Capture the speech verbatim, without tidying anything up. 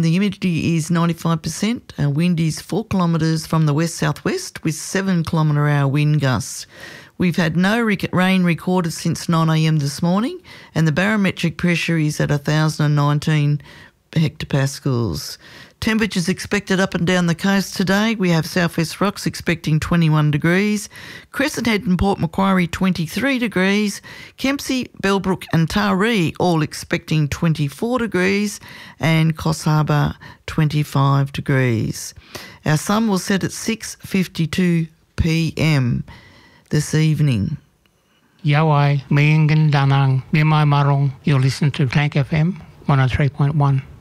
and the humidity is ninety-five percent. Our wind is four kilometres from the west-southwest with seven kilometre hour wind gusts. We've had no rec- rain recorded since nine a m this morning, and the barometric pressure is at one thousand nineteen hectopascals. Temperatures expected up and down the coast today. We have South West Rocks expecting twenty-one degrees, Crescent Head and Port Macquarie twenty-three degrees, Kempsey, Bellbrook and Taree all expecting twenty-four degrees, and Coffs Harbour twenty-five degrees. Our sun will set at six fifty-two p m this evening. Yawai, Mingin Danang, Mimai Marong. You'll listen to Tank F M one oh three point one.